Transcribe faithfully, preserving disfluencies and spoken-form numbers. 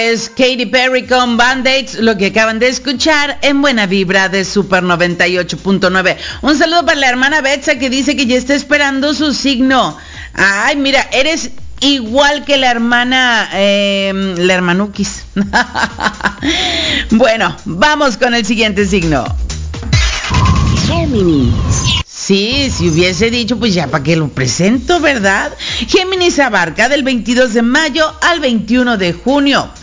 Es Katy Perry con Band-Aids, lo que acaban de escuchar en Buena Vibra de Super noventa y ocho punto nueve. Un saludo para la hermana Betsa que dice que ya está esperando su signo. Ay, mira, eres igual que la hermana, eh, la hermanukis. Bueno, vamos con el siguiente signo. Géminis. Sí, si hubiese dicho, pues ya para qué lo presento, ¿verdad? Géminis abarca del veintidós de mayo al veintiuno de junio.